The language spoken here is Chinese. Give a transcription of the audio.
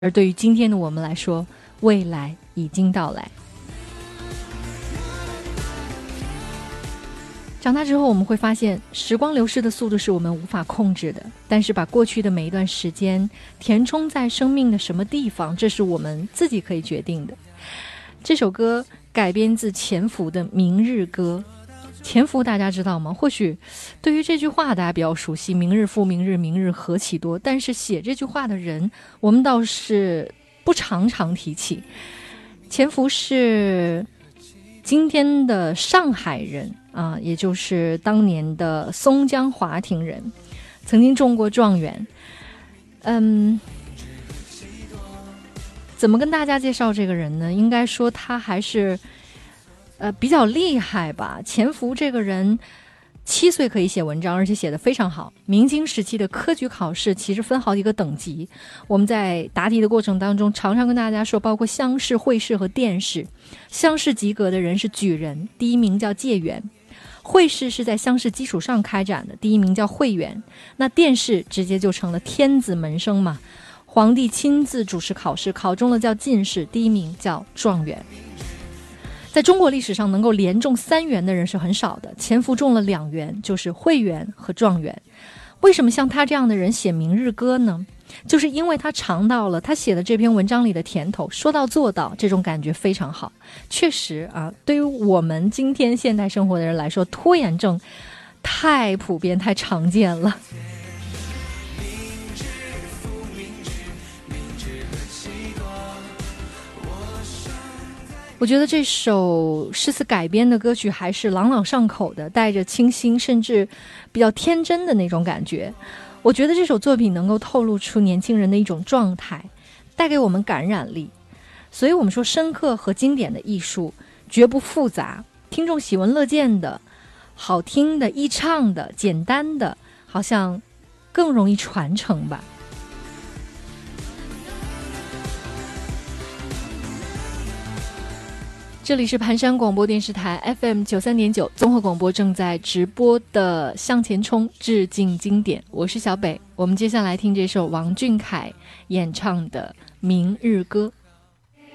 而对于今天的我们来说，未来已经到来。长大之后我们会发现，时光流逝的速度是我们无法控制的，但是把过去的每一段时间填充在生命的什么地方，这是我们自己可以决定的。这首歌改编自钱福的《明日歌》。钱福大家知道吗？或许对于这句话大家比较熟悉，明日复明日，明日何其多，但是写这句话的人我们倒是不常常提起。钱福是今天的上海人啊，也就是当年的松江华亭人，曾经中过状元。怎么跟大家介绍这个人呢？应该说他还是比较厉害吧。钱福这个人7岁可以写文章，而且写得非常好。明清时期的科举考试其实分好几个等级，我们在答题的过程当中常常跟大家说，包括乡试、会试和殿试。乡试及格的人是举人，第一名叫解元；会试是在乡试基础上开展的，第一名叫会员。那殿试直接就成了天子门生嘛，皇帝亲自主持考试，考中了叫进士，第一名叫状元。在中国历史上能够连中3元的人是很少的，钱福中了2元，就是会员和状元。为什么像他这样的人写明日歌呢？就是因为他尝到了他写的这篇文章里的甜头，说到做到，这种感觉非常好。确实啊，对于我们今天现代生活的人来说，拖延症太普遍太常见了。我觉得这首诗词改编的歌曲还是朗朗上口的，带着清新甚至比较天真的那种感觉。我觉得这首作品能够透露出年轻人的一种状态，带给我们感染力。所以我们说深刻和经典的艺术绝不复杂，听众喜闻乐见的、好听的、易唱的、简单的，好像更容易传承吧。这里是盘山广播电视台 FM 93.9综合广播正在直播的向前冲致敬经典，我是小北。我们接下来听这首王俊凯演唱的《明日歌》。